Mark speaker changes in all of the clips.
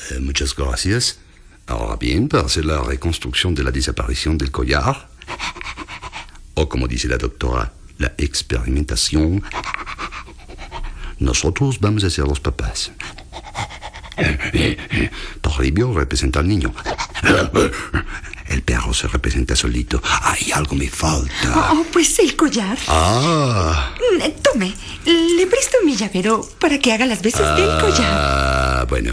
Speaker 1: Muchas gracias. Ahora bien, para hacer la reconstrucción de la desaparición del collar, o como dice la doctora, la experimentación, nosotros vamos a ser los papás. Toribio representa al niño. El perro se representa solito. Ay, algo me falta.
Speaker 2: Oh, pues el collar. Tome, le presto mi llavero para que haga las veces del collar.
Speaker 1: Bueno.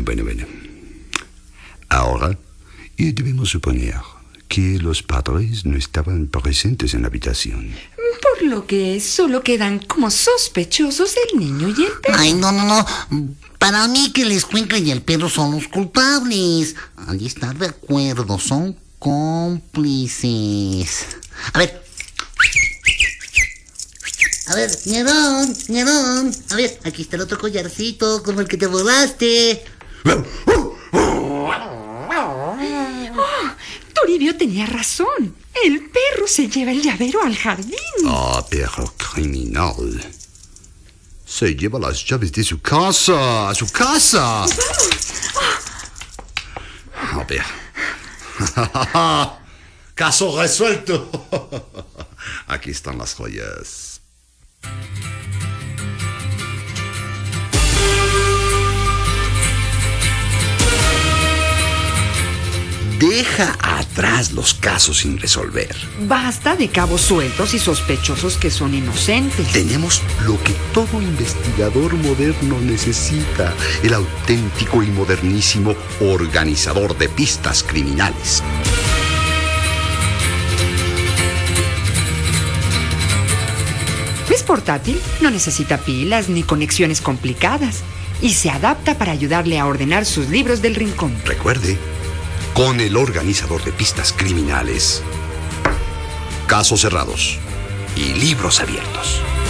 Speaker 1: Ahora, debemos suponer que los padres no estaban presentes en la habitación.
Speaker 2: Por lo que solo quedan como sospechosos el niño y el perro.
Speaker 3: Ay, no. Para mí que el escuincle y el perro son los culpables. Al estar de acuerdo, son cómplices. A ver, Ñerón. A ver, aquí está el otro collarcito con el que te volaste.
Speaker 2: Toribio tenía razón. El perro se lleva el llavero al jardín.
Speaker 1: Perro criminal. Se lleva las llaves de su casa. ¡A su casa! A ver. Caso resuelto. Aquí están las joyas. Deja atrás los casos sin resolver.
Speaker 2: Basta de cabos sueltos y sospechosos que son inocentes.
Speaker 1: Tenemos lo que todo investigador moderno necesita: el auténtico y modernísimo organizador de pistas criminales.
Speaker 2: Es portátil, no necesita pilas ni conexiones complicadas y se adapta para ayudarle a ordenar sus libros del rincón.
Speaker 1: Recuerde, con el organizador de pistas criminales, casos cerrados y libros abiertos.